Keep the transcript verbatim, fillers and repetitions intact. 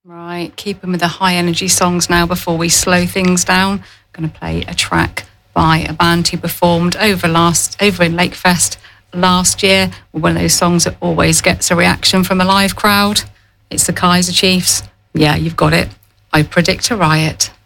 Right, keeping with the high energy songs now before we slow things down. I'm going to play a track by a band who performed over last over in Lakefest last year. One of those songs that always gets a reaction from a live crowd. It's the Kaiser Chiefs. Yeah, you've got it. I Predict a Riot.